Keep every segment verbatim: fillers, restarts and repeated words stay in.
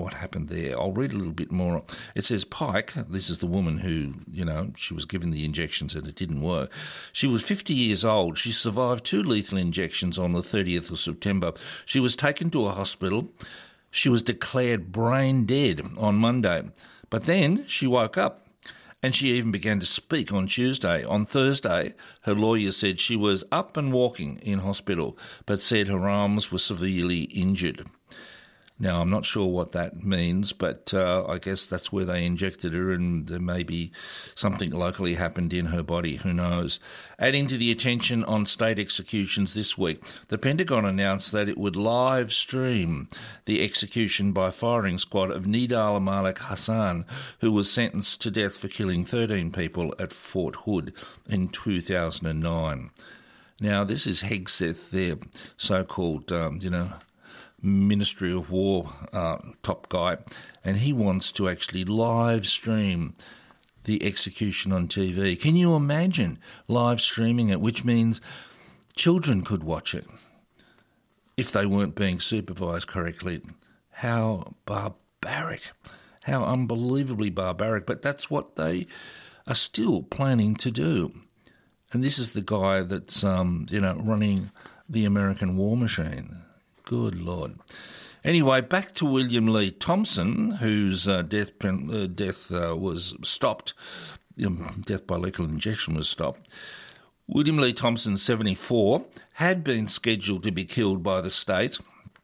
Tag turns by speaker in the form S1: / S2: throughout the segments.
S1: what happened there. I'll read a little bit more. It says Pike, this is the woman who, you know, she was given the injections and it didn't work. She was fifty years old. She survived two lethal injections on the thirtieth of September. She was taken to a hospital. She was declared brain dead on Monday. But then she woke up. And she even began to speak on Tuesday. On Thursday, her lawyer said she was up and walking in hospital, but said her arms were severely injured. Now, I'm not sure what that means, but uh, I guess that's where they injected her and there may be something locally happened in her body. Who knows? Adding to the attention on state executions this week, the Pentagon announced that it would live stream the execution by firing squad of Nidal Malik Hassan, who was sentenced to death for killing thirteen people at Fort Hood in two thousand nine. Now, this is Hegseth, their so-called, um, you know, Ministry of War uh, top guy, and he wants to actually live stream the execution on T V. Can you imagine live streaming it, which means children could watch it if they weren't being supervised correctly? How barbaric, how unbelievably barbaric, but that's what they are still planning to do. And this is the guy that's, um, you know, running the American war machine. Good Lord. Anyway, back to William Lee Thompson, whose uh, death uh, death uh, was stopped. Um, death by lethal injection was stopped. William Lee Thompson, seventy-four, had been scheduled to be killed by the state.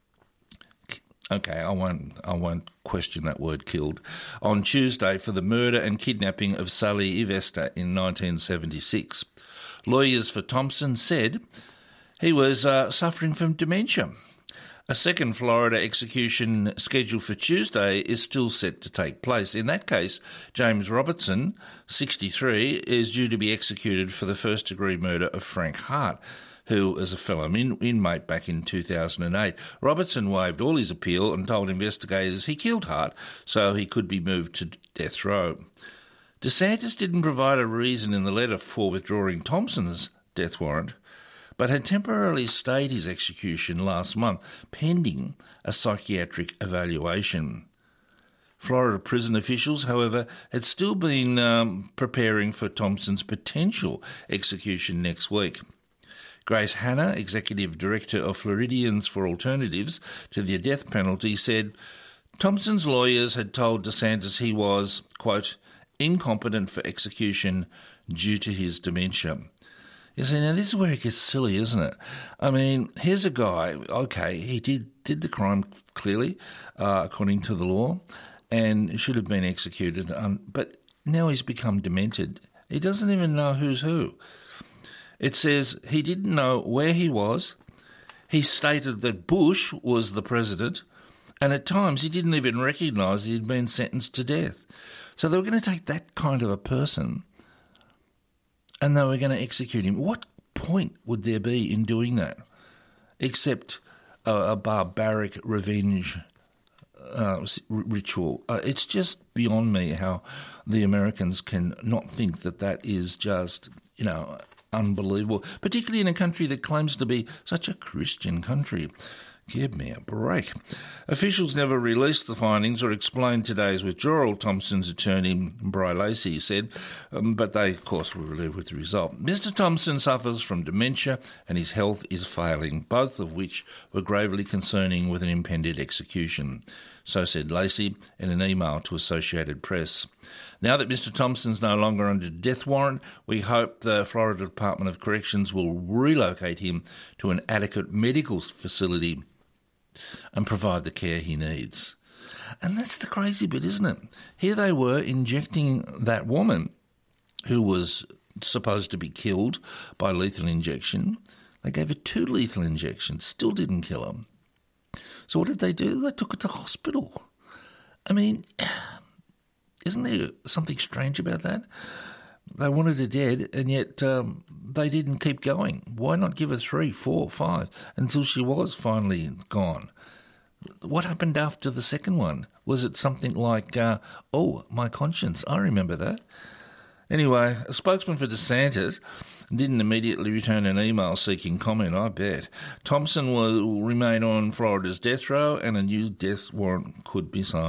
S1: Okay, I won't, I won't question that word, killed, on Tuesday for the murder and kidnapping of Sally Ivester in nineteen seventy-six. Lawyers for Thompson said he was uh, suffering from dementia. A second Florida execution scheduled for Tuesday is still set to take place. In that case, James Robertson, sixty-three, is due to be executed for the first-degree murder of Frank Hart, who was a fellow in- inmate back in two thousand eight. Robertson waived all his appeal and told investigators he killed Hart so he could be moved to death row. DeSantis didn't provide a reason in the letter for withdrawing Thompson's death warrant, but had temporarily stayed his execution last month, pending a psychiatric evaluation. Florida prison officials, however, had still been um, preparing for Thompson's potential execution next week. Grace Hanna, Executive Director of Floridians for Alternatives to the Death Penalty, said Thompson's lawyers had told DeSantis he was, quote, incompetent for execution due to his dementia. You see, now this is where it gets silly, isn't it? I mean, here's a guy, okay, he did, did the crime clearly, uh, according to the law, and should have been executed, um, but now he's become demented. He doesn't even know who's who. It says he didn't know where he was. He stated that Bush was the president, and at times he didn't even recognise he'd been sentenced to death. So they were going to take that kind of a person and they were going to execute him. What point would there be in doing that, except a, a barbaric revenge uh, ritual? Uh, it's just beyond me how the Americans can not think that that is just, you know, unbelievable, particularly in a country that claims to be such a Christian country. Give me a break. Officials never released the findings or explained today's withdrawal, Thompson's attorney, Bry Lacey, said, um, but they, of course, were relieved with the result. Mister Thompson suffers from dementia and his health is failing, both of which were gravely concerning with an impended execution. So said Lacey in an email to Associated Press. Now that Mister Thompson's no longer under death warrant, we hope the Florida Department of Corrections will relocate him to an adequate medical facility and provide the care he needs. And that's the crazy bit, isn't it? Here they were injecting that woman who was supposed to be killed by lethal injection. They gave her two lethal injections, still didn't kill her. So what did they do? They took her to hospital. I mean, isn't there something strange about that? They wanted her dead, and yet um, they didn't keep going. Why not give her three, four, five, until she was finally gone? What happened after the second one? Was it something like, uh, oh, my conscience, I remember that. Anyway, a spokesman for DeSantis didn't immediately return an email seeking comment, I bet. Thompson will remain on Florida's death row and a new death warrant could be signed.